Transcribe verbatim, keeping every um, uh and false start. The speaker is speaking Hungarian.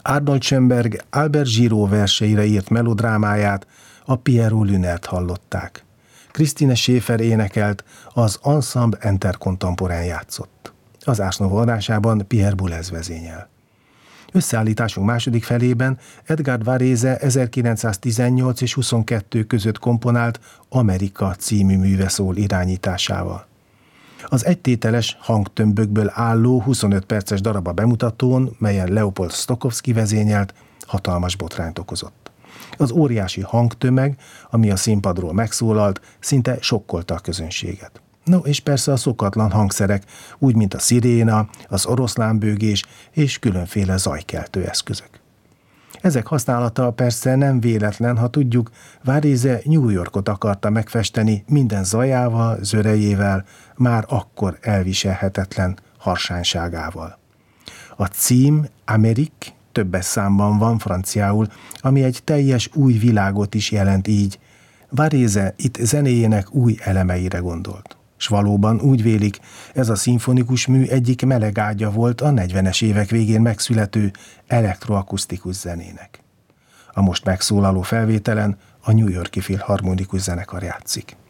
Arnold Schönberg Albert Giraud verseire írt melodrámáját, a Pierrot Lunert hallották. Christine Schäfer énekelt, az Ensemble Intercontemporain játszott. Az Ars Nova adásában Pierre Boulez vezényel. Összeállításunk második felében Edgar Varese ezerkilencszáztizennyolc és huszonkettő között komponált Amerika című műve szól irányításával. Az egytételes hangtömbökből álló huszonöt perces darab a bemutatón, melyen Leopold Stokowski vezényelt, hatalmas botrányt okozott. Az óriási hangtömeg, ami a színpadról megszólalt, szinte sokkolta a közönséget. No, és persze a szokatlan hangszerek, úgy, mint a sziréna, az oroszlánbőgés és különféle zajkeltő eszközök. Ezek használata persze nem véletlen, ha tudjuk, Varese New Yorkot akarta megfesteni minden zajával, zörejével, már akkor elviselhetetlen harsányságával. A cím, Amérique, többes számban van franciául, ami egy teljes új világot is jelent így. Varese itt zenéjének új elemeire gondolt. S valóban úgy vélik, ez a szimfonikus mű egyik melegágya volt a negyvenes évek végén megszülető elektroakusztikus zenének. A most megszólaló felvételen a New York-i Filharmonikus Zenekar játszik.